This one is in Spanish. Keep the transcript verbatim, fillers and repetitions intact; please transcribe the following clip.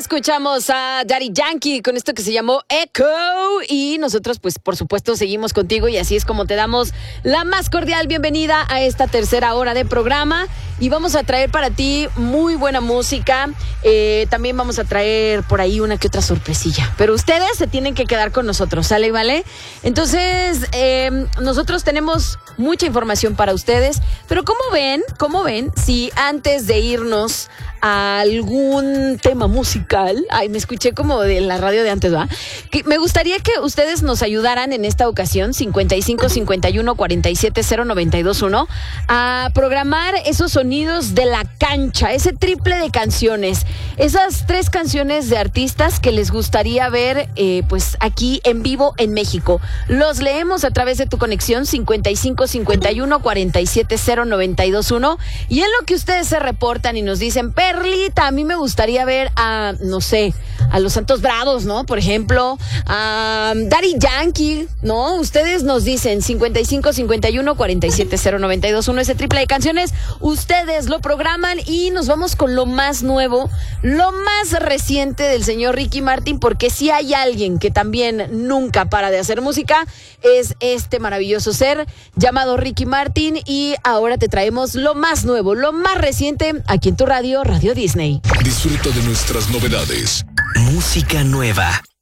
escuchamos a Daddy Yankee con esto que se llamó Echo y nosotros pues por supuesto seguimos contigo y así es como te damos la más cordial bienvenida a esta tercera hora de programa y vamos a traer para ti muy buena música, eh, también vamos a traer por ahí una que otra sorpresilla, pero ustedes se tienen que quedar con nosotros, ¿sale? ¿Vale? Entonces eh, nosotros tenemos mucha información para ustedes, pero ¿cómo ven? ¿Cómo ven si antes de irnos a algún tema musical, ay, me escuché como de la radio de antes, ¿va? Que me gustaría que ustedes nos ayudaran en esta ocasión, cincuenta y cinco, cincuenta y uno, cuarenta y siete, cero noventa y dos uno, a programar esos sonidos de la cancha, ese triple de canciones, esas tres canciones de artistas que les gustaría ver, eh, pues aquí en vivo en México. Los leemos a través de tu conexión cincuenta y cinco, cincuenta y uno, cuarenta y siete, cero noventa y dos uno y en lo que ustedes se reportan y nos dicen, Perlita, a mí me gustaría ver a, no sé, a los Santos Bravos, ¿no? Por ejemplo, a Daddy Yankee, ¿no? Ustedes nos dicen cincuenta y cinco, cincuenta y uno, cuarenta y siete, cero noventa y dos uno, ese triple de canciones, ustedes lo programan y nos vamos con lo más nuevo, lo más reciente del señor Ricky Martin, porque si hay alguien que también nunca para de hacer música, es este maravilloso ser llamado Ricky Martin y ahora te traemos lo más nuevo, lo más reciente aquí en tu radio, Radio Disney. Disfruta de nuestras novedades. Música nueva.